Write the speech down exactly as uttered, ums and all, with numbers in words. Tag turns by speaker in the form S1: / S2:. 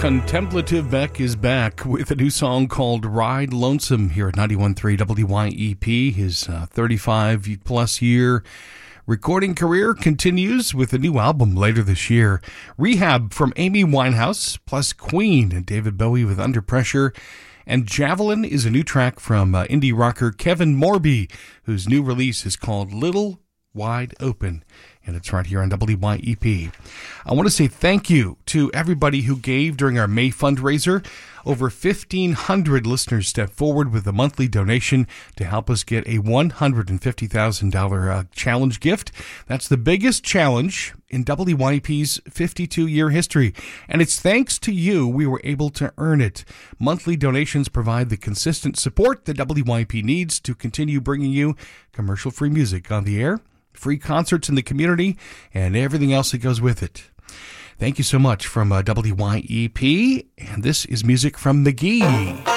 S1: Contemplative Beck is back with a new song called Ride Lonesome here at ninety-one point three W Y E P. His uh, thirty-five plus year recording career continues with a new album later this year. Rehab from Amy Winehouse, plus Queen and David Bowie with Under Pressure. And Javelin is a new track from uh, indie rocker Kevin Morby, whose new release is called Little Wide Open. And it's right here on W Y E P. I want to say thank you to everybody who gave during our May fundraiser. Over fifteen hundred listeners stepped forward with a monthly donation to help us get a one hundred fifty thousand dollars uh, challenge gift. That's the biggest challenge in W Y E P's fifty-two year history. And it's thanks to you we were able to earn it. Monthly donations provide the consistent support that W Y E P needs to continue bringing you commercial-free music on the air, free concerts in the community, and everything else that goes with it. Thank you so much from uh, W Y E P, and this is music from McGee.